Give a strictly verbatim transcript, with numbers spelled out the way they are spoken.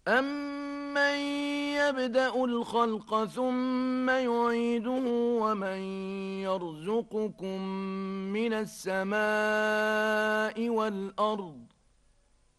أَمَّن يَبْدَأُ الْخَلْقَ ثُمَّ يُعِيدُهُ وَمَن يَرْزُقُكُم مِّنَ السَّمَاءِ وَالْأَرْضِ